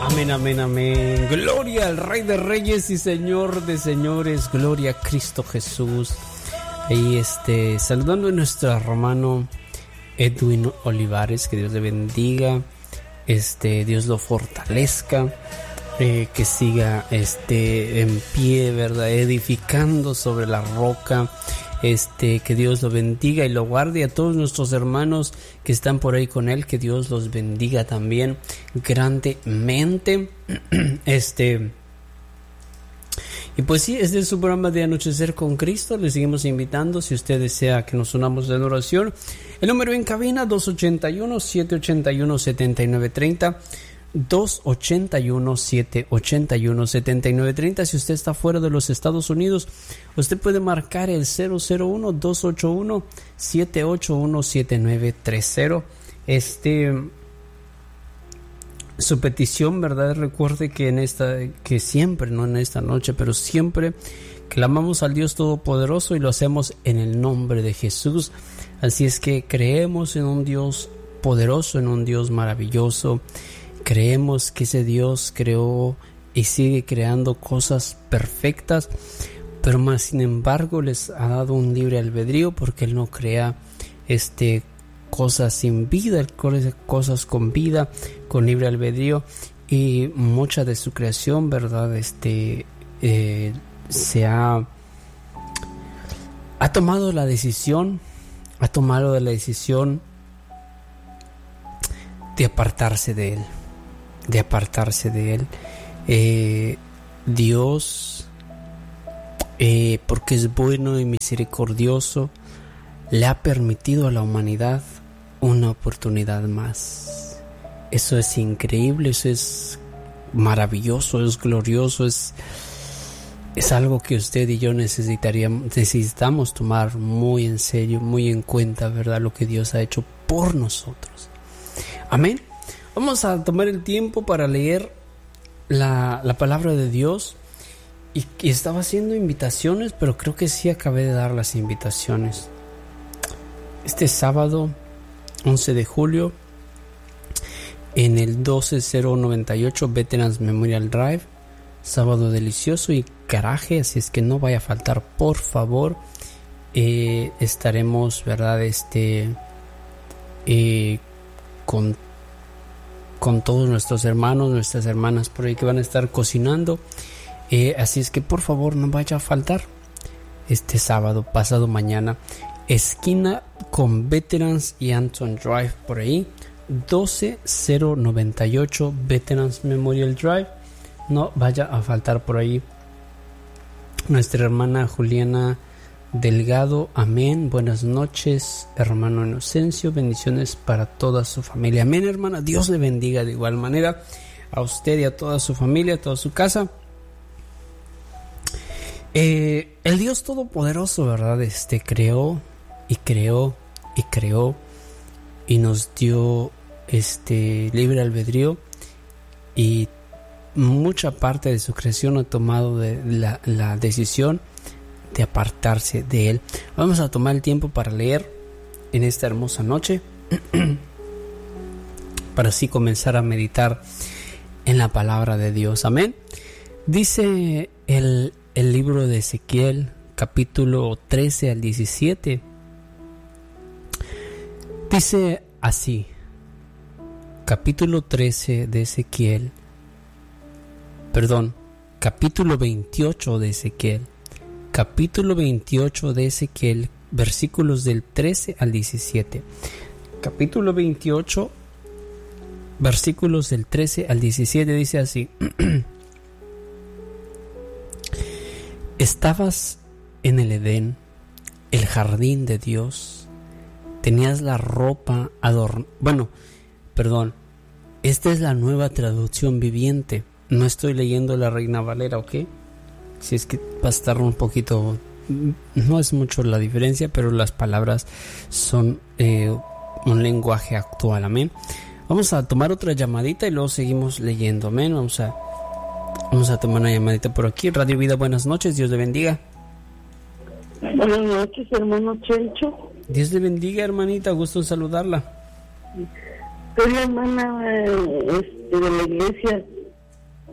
Amén, amén, amén. Gloria al Rey de Reyes y Señor de Señores. Gloria a Cristo Jesús. Y saludando a nuestro hermano Edwin Olivares, que Dios le bendiga, Dios lo fortalezca, que siga en pie, ¿verdad? Edificando sobre la roca. Que Dios lo bendiga y lo guarde, a todos nuestros hermanos que están por ahí con él, que Dios los bendiga también grandemente. Y pues sí, este es su programa de Anochecer con Cristo. Le seguimos invitando, si usted desea que nos unamos en oración. El número en cabina 281-781-7930, 281-781-7930. Si usted está fuera de los Estados Unidos, usted puede marcar el 001-281-781-7930. Su petición, ¿verdad? Recuerde que siempre, no en esta noche, pero siempre clamamos al Dios Todopoderoso y lo hacemos en el nombre de Jesús. Así es que creemos en un Dios poderoso, en un Dios maravilloso. Creemos que ese Dios creó y sigue creando cosas perfectas, pero más sin embargo les ha dado un libre albedrío, porque Él no crea cosas sin vida, Él crea cosas con vida, con libre albedrío, y mucha de su creación, ¿verdad? Ha tomado la decisión de apartarse de Él. Dios, porque es bueno y misericordioso, le ha permitido a la humanidad una oportunidad más. Eso es increíble, eso es maravilloso, es glorioso, es algo que usted y yo necesitamos tomar muy en serio, muy en cuenta, ¿verdad? Lo que Dios ha hecho por nosotros. Amén. Vamos a tomar el tiempo para leer la palabra de Dios. Y estaba haciendo invitaciones, pero creo que sí acabé de dar las invitaciones. Este sábado 11 de julio en el 12098 Veterans Memorial Drive, sábado delicioso y garaje, así es que no vaya a faltar, por favor. Estaremos, ¿verdad? Con todos nuestros hermanos, nuestras hermanas por ahí que van a estar cocinando. Así es que por favor no vaya a faltar este sábado, pasado mañana, esquina con Veterans y Anton Drive, por ahí 12098 Veterans Memorial Drive. No vaya a faltar por ahí. Nuestra hermana Juliana Delgado, amén. Buenas noches, hermano Inocencio, bendiciones para toda su familia. Amén, hermana, Dios le bendiga de igual manera a usted y a toda su familia, a toda su casa. El Dios Todopoderoso, ¿verdad? Creó y nos dio libre albedrío, y mucha parte de su creación ha tomado la decisión de apartarse de Él. Vamos a tomar el tiempo para leer en esta hermosa noche para así comenzar a meditar en la palabra de Dios. Amén. Dice el libro de Ezequiel, capítulo 13 al 17. Dice así, capítulo 13 de Ezequiel, capítulo 28 de Ezequiel, capítulo 28 de Ezequiel, versículos del 13 al 17. Capítulo 28, versículos del 13 al 17, dice así: Estabas en el Edén, el jardín de Dios. Tenías la ropa adornada. Esta es la nueva traducción viviente. No estoy leyendo la Reina Valera, ¿ok? Si es que va a estar un poquito... No es mucho la diferencia, pero las palabras son un lenguaje actual, amén. Vamos a tomar otra llamadita y luego seguimos leyendo, amén. Vamos a tomar una llamadita por aquí. Radio Vida, buenas noches, Dios le bendiga. Buenas noches, hermano Chencho. Dios le bendiga, hermanita, gusto en saludarla. Soy la hermana de la iglesia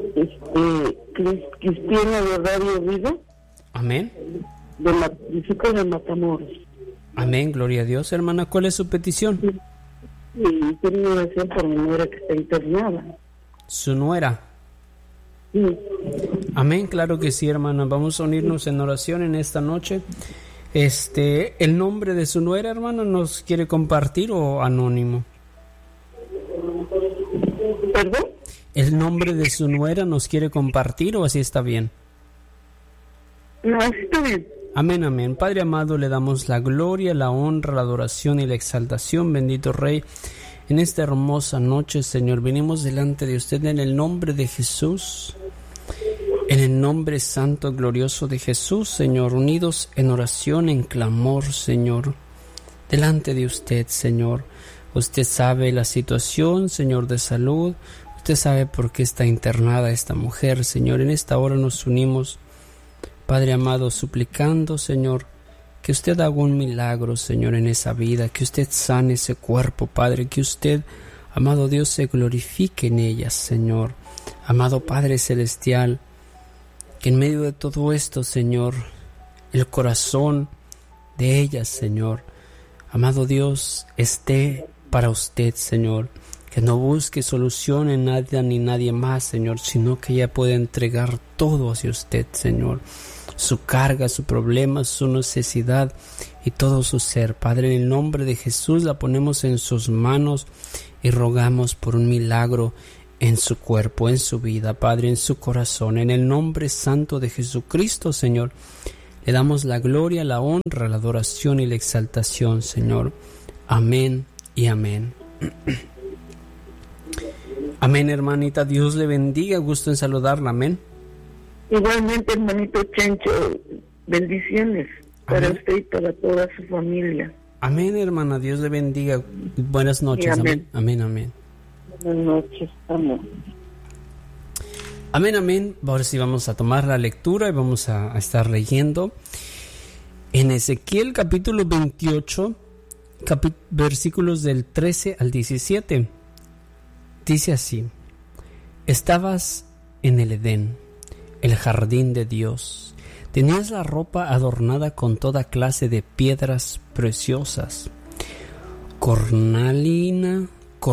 Cristiana de Radio Vida. Amén. De Matamoros. Amén, gloria a Dios. Hermana, ¿cuál es su petición? Y tengo una oración por mi nuera que está internada. ¿Su nuera? Sí. Amén, claro que sí, hermana. Vamos a unirnos en oración en esta noche. ¿El nombre de su nuera, hermana, nos quiere compartir o anónimo? ¿Perdón? ¿El nombre de su nuera nos quiere compartir o así está bien? No, así está bien. Amén, amén. Padre amado, le damos la gloria, la honra, la adoración y la exaltación, bendito Rey. En esta hermosa noche, Señor, venimos delante de usted en el nombre de Jesús, en el nombre santo, glorioso de Jesús, Señor, unidos en oración, en clamor, Señor, delante de usted, Señor. Usted sabe la situación, Señor, de salud. Usted sabe por qué está internada esta mujer, Señor. En esta hora nos unimos, Padre amado, suplicando, Señor, que usted haga un milagro, Señor, en esa vida, que usted sane ese cuerpo, Padre, que usted, amado Dios, se glorifique en ella, Señor. Amado Padre Celestial, que en medio de todo esto, Señor, el corazón de ella, Señor, amado Dios, esté para usted, Señor, que no busque solución en nadie ni nadie más, Señor, sino que ella pueda entregar todo hacia usted, Señor, su carga, su problema, su necesidad y todo su ser. Padre, en el nombre de Jesús la ponemos en sus manos y rogamos por un milagro en su cuerpo, en su vida, Padre, en su corazón. En el nombre santo de Jesucristo, Señor, le damos la gloria, la honra, la adoración y la exaltación, Señor. Amén y amén. Amén, hermanita. Dios le bendiga. Gusto en saludarla. Amén. Igualmente, hermanito Chencho, bendiciones para Amén. usted y para toda su familia. Amén, hermana. Dios le bendiga. Buenas noches. Amén. Amén, amén. Buenas noches, amén. Amén, amén. Ahora sí vamos a tomar la lectura y vamos a estar leyendo en Ezequiel capítulo 28, versículos del 13 al 17. Dice así: estabas en el Edén, el jardín de Dios. Tenías la ropa adornada con toda clase de piedras preciosas, cornalina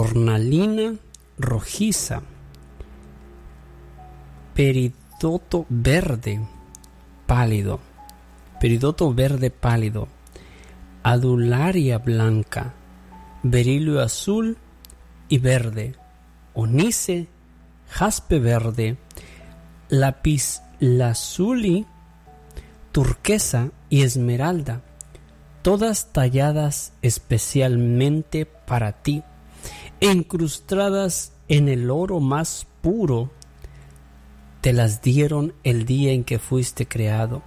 rojiza, peridoto verde pálido, adularia blanca, berilio azul y verde, onice, jaspe verde, lapislázuli, turquesa y esmeralda, todas talladas especialmente para ti, e incrustadas en el oro más puro. Te las dieron el día en que fuiste creado.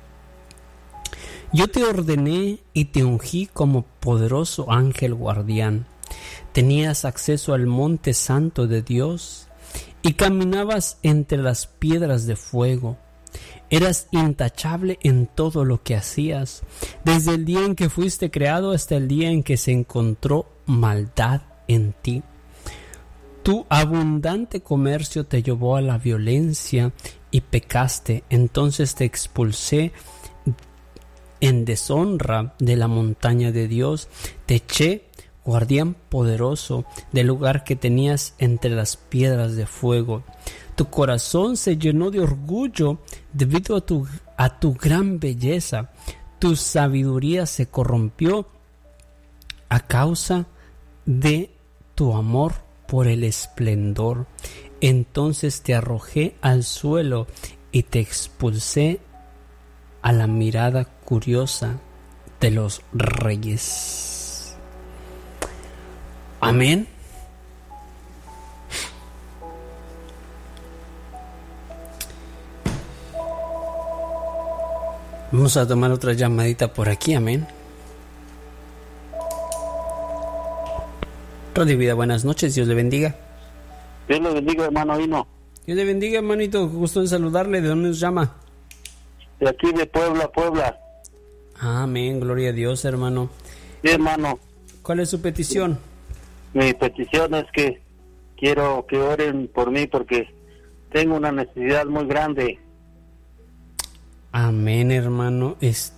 Yo te ordené y te ungí como poderoso ángel guardián. Tenías acceso al monte santo de Dios y caminabas entre las piedras de fuego. Eras intachable en todo lo que hacías, desde el día en que fuiste creado hasta el día en que se encontró maldad en ti. Tu abundante comercio te llevó a la violencia y pecaste. Entonces te expulsé en deshonra de la montaña de Dios. Te eché, guardián poderoso, del lugar que tenías entre las piedras de fuego. Tu corazón se llenó de orgullo debido a tu gran belleza. Tu sabiduría se corrompió a causa de tu amor por el esplendor. Entonces te arrojé al suelo y te expulsé a la mirada curiosa de los reyes. Amén. Vamos a tomar otra llamadita por aquí, amén. Radio Vida, buenas noches, Dios le bendiga. Dios le bendiga, hermano Hino. Dios le bendiga, hermanito, gusto en saludarle. ¿De dónde nos llama? De aquí de Puebla. Amén, gloria a Dios, hermano. Sí, hermano. ¿Cuál es su petición? Mi petición es que quiero que oren por mí porque tengo una necesidad muy grande. Amén, hermano.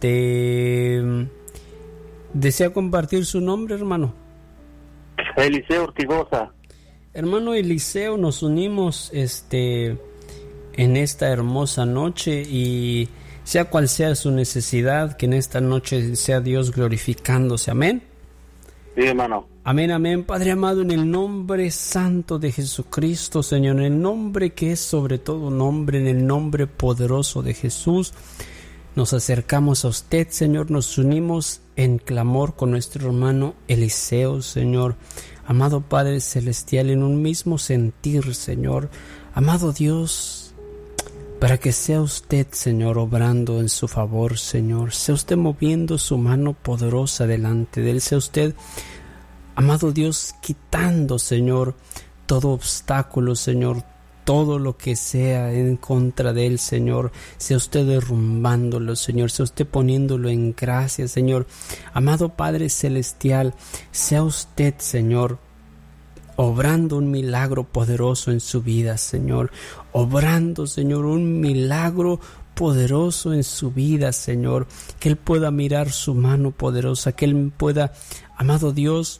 ¿Desea compartir su nombre, hermano? Eliseo Ortigosa. Hermano Eliseo, nos unimos en esta hermosa noche, y sea cual sea su necesidad, que en esta noche sea Dios glorificándose. Amén. Sí, hermano. Amén, amén. Padre amado, en el nombre santo de Jesucristo, Señor, en el nombre que es sobre todo nombre, en el nombre poderoso de Jesús, nos acercamos a usted, Señor, nos unimos en clamor con nuestro hermano Eliseo, Señor. Amado Padre Celestial, en un mismo sentir, Señor. Amado Dios, para que sea usted, Señor, obrando en su favor, Señor. Sea usted moviendo su mano poderosa delante de él. Sea usted, amado Dios, quitando, Señor, todo obstáculo, Señor, todo lo que sea en contra de él, Señor. Sea usted derrumbándolo, Señor. Sea usted poniéndolo en gracia, Señor. Amado Padre Celestial, sea usted, Señor, obrando un milagro poderoso en su vida, Señor. Obrando, Señor, un milagro poderoso en su vida, Señor. Que él pueda mirar su mano poderosa, que él pueda, amado Dios,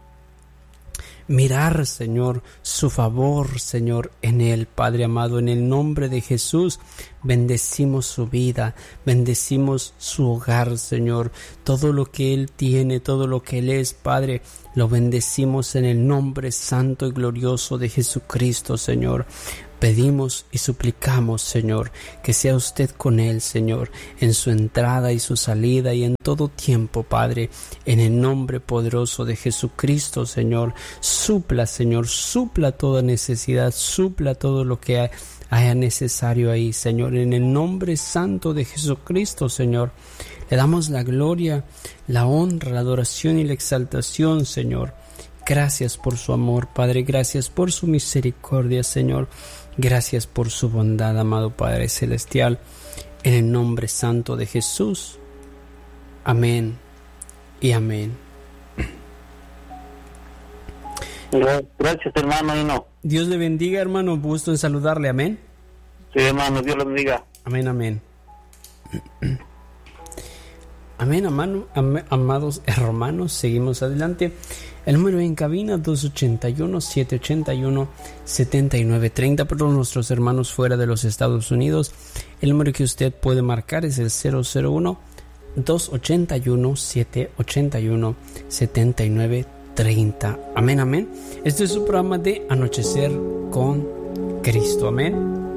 mirar, Señor, su favor, Señor, en él, Padre amado. En el nombre de Jesús, bendecimos su vida, bendecimos su hogar, Señor. Todo lo que él tiene, todo lo que él es, Padre, lo bendecimos en el nombre santo y glorioso de Jesucristo, Señor. Pedimos y suplicamos, Señor, que sea usted con él, Señor, en su entrada y su salida y en todo tiempo, Padre, en el nombre poderoso de Jesucristo, Señor. Supla, Señor, supla toda necesidad, supla todo lo que haya necesario ahí, Señor, en el nombre santo de Jesucristo, Señor. Le damos la gloria, la honra, la adoración y la exaltación, Señor. Gracias por su amor, Padre, gracias por su misericordia, Señor. Gracias por su bondad, amado Padre Celestial, en el nombre santo de Jesús. Amén y amén. Gracias, hermano Hino. Dios le bendiga, hermano. Gusto en saludarle. Amén. Sí, hermano, Dios lo bendiga. Amén, amén. Amén, amados hermanos. Seguimos adelante. El número en cabina 281-781-7930. Para nuestros hermanos fuera de los Estados Unidos, el número que usted puede marcar es el 001-281-781-7930. Amén, amén. Este es su programa de Anochecer con Cristo. Amén.